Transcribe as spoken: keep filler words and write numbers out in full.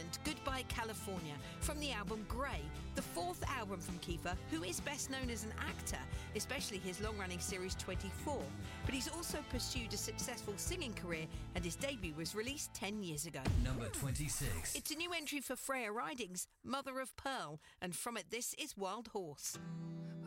and Goodbye California from the album Grey, the fourth album from Kiefer, who is best known as an actor, especially his long-running series twenty-four. But he's also pursued a successful singing career, and his debut was released ten years ago. Number twenty-six. It's a new entry for Freya Ridings, Mother of Pearl, and from it this is Wild Horse.